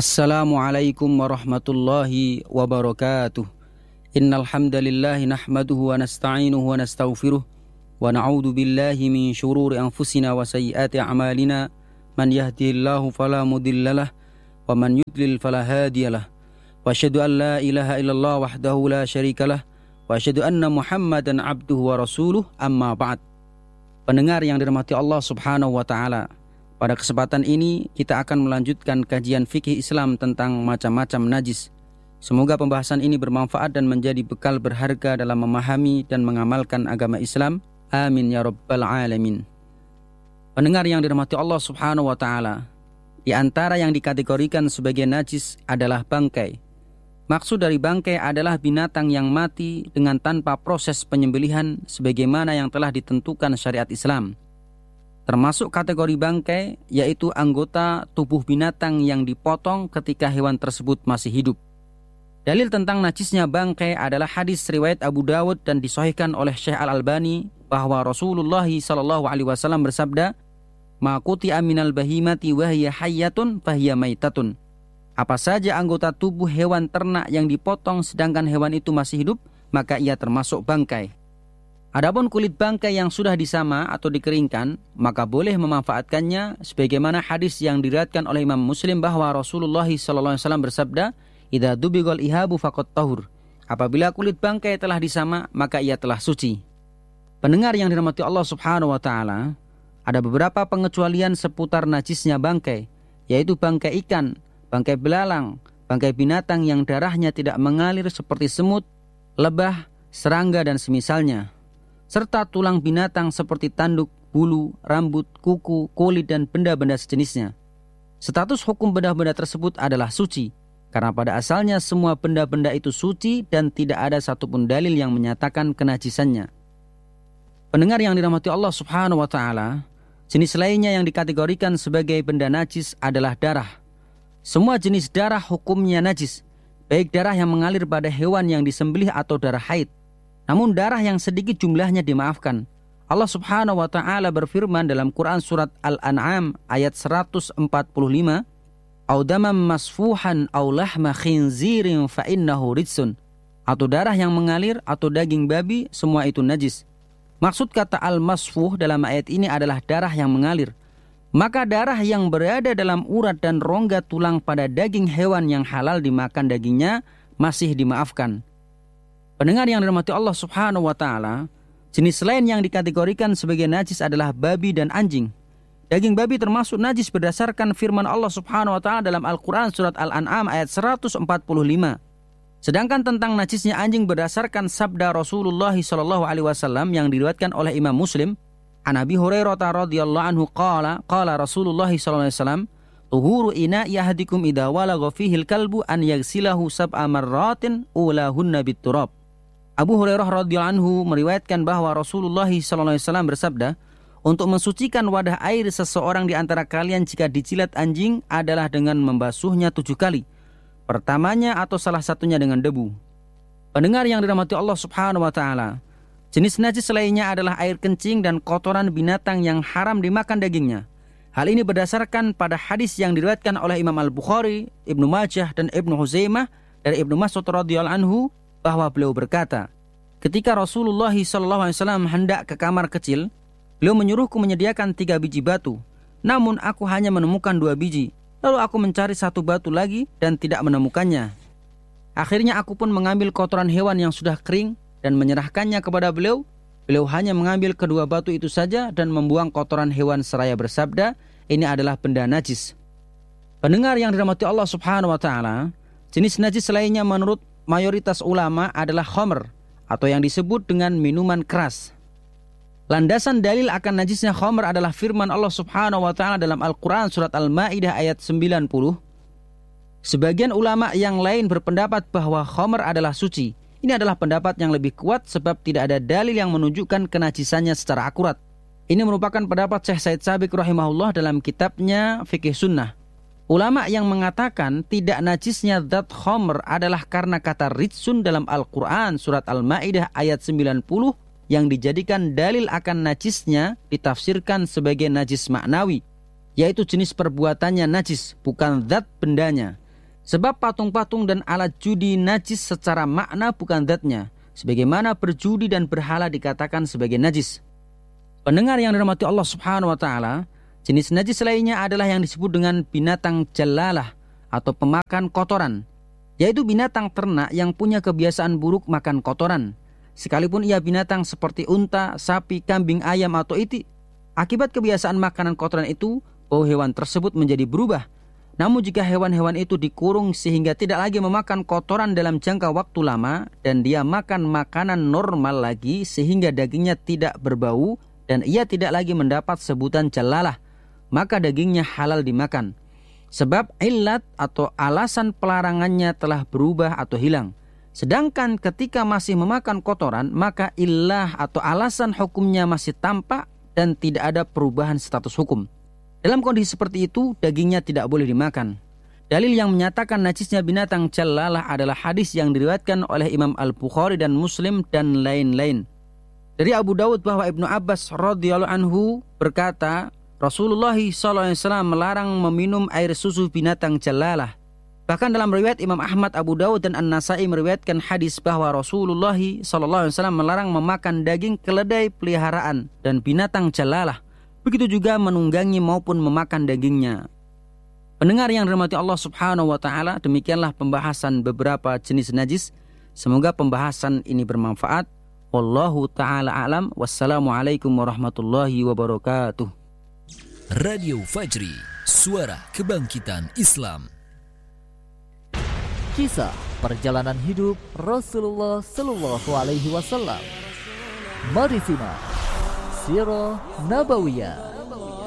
Assalamualaikum warahmatullahi wabarakatuh. Innal hamdalillahi nahmaduhu wa nasta'inuhu wa nastaghfiruh wa na'udzu billahi min shururi anfusina wa sayyiati a'malina. Man yahdihillahu fala mudhillalah wa man yudlil fala hadiyalah. Wa asyhadu an la ilaha illallah wahdahu la syarikalah wa asyhadu anna Muhammadan abduhu wa rasuluh, amma ba'd. Pendengar yang dirahmati Allah Subhanahu wa taala, pada kesempatan ini kita akan melanjutkan kajian fikih Islam tentang macam-macam najis. Semoga pembahasan ini bermanfaat dan menjadi bekal berharga dalam memahami dan mengamalkan agama Islam. Amin ya rabbal alamin. Pendengar yang dirahmati Allah Subhanahu wa taala, di antara yang dikategorikan sebagai najis adalah bangkai. Maksud dari bangkai adalah binatang yang mati dengan tanpa proses penyembelihan sebagaimana yang telah ditentukan syariat Islam. Termasuk kategori bangkai yaitu anggota tubuh binatang yang dipotong ketika hewan tersebut masih hidup. Dalil tentang najisnya bangkai adalah hadis riwayat Abu Dawud dan disahihkan oleh Syekh Al-Albani bahwa Rasulullah SAW bersabda, "Ma quti'a minal bahimati wa hiya hayyatun fahiya maitatun." Apa saja anggota tubuh hewan ternak yang dipotong sedangkan hewan itu masih hidup, maka ia termasuk bangkai. Adapun kulit bangkai yang sudah disama atau dikeringkan, maka boleh memanfaatkannya sebagaimana hadis yang diriwayatkan oleh Imam Muslim bahwa Rasulullah SAW bersabda, "Idza dubighal ihabu faqad tahur." Apabila kulit bangkai telah disama, maka ia telah suci. Pendengar yang dirahmati Allah Subhanahu wa taala, ada beberapa pengecualian seputar najisnya bangkai, yaitu bangkai ikan, bangkai belalang, bangkai binatang yang darahnya tidak mengalir seperti semut, lebah, serangga dan semisalnya, serta tulang binatang seperti tanduk, bulu, rambut, kuku, kulit, dan benda-benda sejenisnya. Status hukum benda-benda tersebut adalah suci, karena pada asalnya semua benda-benda itu suci dan tidak ada satupun dalil yang menyatakan kenajisannya. Pendengar yang dirahmati Allah Subhanahu wa taala, jenis lainnya yang dikategorikan sebagai benda najis adalah darah. Semua jenis darah hukumnya najis, baik darah yang mengalir pada hewan yang disembelih atau darah haid. Namun darah yang sedikit jumlahnya dimaafkan. Allah Subhanahu wa taala berfirman dalam Quran surat Al-An'am ayat 145, "Au damam masfuhan aw lahma khinzirin fa innahu rijsun." Atau darah yang mengalir atau daging babi, semua itu najis. Maksud kata al-masfuh dalam ayat ini adalah darah yang mengalir. Maka darah yang berada dalam urat dan rongga tulang pada daging hewan yang halal dimakan dagingnya masih dimaafkan. Pendengar yang dirahmati Allah Subhanahu wa taala, jenis lain yang dikategorikan sebagai najis adalah babi dan anjing. Daging babi termasuk najis berdasarkan firman Allah Subhanahu wa taala dalam Al-Qur'an surat Al-An'am ayat 145. Sedangkan tentang najisnya anjing berdasarkan sabda Rasulullah SAW yang diriwayatkan oleh Imam Muslim, an Abi Hurairah radhiyallahu anhu qala Rasulullah SAW, "Tuhuru ina'i ahadikum idza walagha fihi al-kalbu an yaghsilahu sab'a marratin ulahunna bit-turab." Abu Hurairah radhiyallahu anhu meriwayatkan bahwa Rasulullah SAW bersabda, untuk mensucikan wadah air seseorang di antara kalian jika dijilat anjing adalah dengan membasuhnya 7 kali. Pertamanya atau salah satunya dengan debu. Pendengar yang dirahmati Allah Subhanahu wa taala, jenis najis lainnya adalah air kencing dan kotoran binatang yang haram dimakan dagingnya. Hal ini berdasarkan pada hadis yang diriwayatkan oleh Imam Al-Bukhari, Ibnu Majah dan Ibnu Huzaimah dari Ibnu Mas'ud radhiyallahu anhu bahwa beliau berkata, ketika Rasulullah SAW hendak ke kamar kecil, beliau menyuruhku menyediakan 3 biji batu. Namun aku hanya menemukan 2 biji. Lalu aku mencari 1 batu lagi dan tidak menemukannya. Akhirnya aku pun mengambil kotoran hewan yang sudah kering dan menyerahkannya kepada beliau. Beliau hanya mengambil kedua batu itu saja dan membuang kotoran hewan seraya bersabda, "Ini adalah benda najis." Pendengar yang dirahmati Allah Subhanahu wa taala, jenis najis lainnya menurut mayoritas ulama adalah khamr atau yang disebut dengan minuman keras. Landasan dalil akan najisnya khamr adalah firman Allah Subhanahu wa taala dalam Al-Qur'an surat Al-Maidah ayat 90. Sebagian ulama yang lain berpendapat bahwa khamr adalah suci. Ini adalah pendapat yang lebih kuat sebab tidak ada dalil yang menunjukkan kenajisannya secara akurat. Ini merupakan pendapat Syekh Said Sabiq rahimahullah dalam kitabnya Fikih Sunnah. Ulama yang mengatakan tidak najisnya zat khamr adalah karena kata rijsun dalam Al-Quran surat Al-Maidah ayat 90 yang dijadikan dalil akan najisnya ditafsirkan sebagai najis maknawi, yaitu jenis perbuatannya najis, bukan zat bendanya. Sebab patung-patung dan alat judi najis secara makna bukan zatnya, sebagaimana berjudi dan berhala dikatakan sebagai najis. Pendengar yang dirahmati Allah Subhanahu wa taala, jenis najis lainnya adalah yang disebut dengan binatang jalalah atau pemakan kotoran, yaitu binatang ternak yang punya kebiasaan buruk makan kotoran. Sekalipun ia binatang seperti unta, sapi, kambing, ayam atau itik, akibat kebiasaan makanan kotoran itu, bau hewan tersebut menjadi berubah. Namun jika hewan-hewan itu dikurung sehingga tidak lagi memakan kotoran dalam jangka waktu lama dan dia makan makanan normal lagi sehingga dagingnya tidak berbau dan ia tidak lagi mendapat sebutan jalalah, maka dagingnya halal dimakan. Sebab illat atau alasan pelarangannya telah berubah atau hilang. Sedangkan ketika masih memakan kotoran, maka illah atau alasan hukumnya masih tampak dan tidak ada perubahan status hukum. Dalam kondisi seperti itu, dagingnya tidak boleh dimakan. Dalil yang menyatakan najisnya binatang jalalah adalah hadis yang diriwayatkan oleh Imam Al-Bukhari dan Muslim dan lain-lain. Dari Abu Dawud bahwa Ibnu Abbas radhiyallahu anhu berkata, Rasulullah SAW melarang meminum air susu binatang jalalah. Bahkan dalam riwayat Imam Ahmad, Abu Dawud dan An-Nasai meriwayatkan hadis bahwa Rasulullah SAW melarang memakan daging keledai peliharaan dan binatang jalalah. Begitu juga menunggangi maupun memakan dagingnya. Pendengar yang dirahmati Allah Subhanahu wa taala, demikianlah pembahasan beberapa jenis najis. Semoga pembahasan ini bermanfaat. Wallahu taala alam. Wassalamualaikum warahmatullahi wabarakatuh. Radio Fajri, suara kebangkitan Islam. Kisah perjalanan hidup Rasulullah Sallallahu Alaihi Wasallam. Mari simak Sirah Nabawiyah.